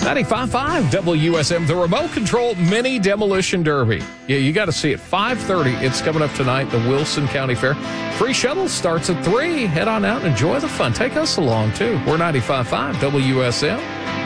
95.5 WSM, the Remote Control Mini Demolition Derby. Yeah, you got to see it. 5:30. It's coming up tonight, the Wilson County Fair. Free shuttle starts at 3. Head on out and enjoy the fun. Take us along, too. We're 95.5 WSM.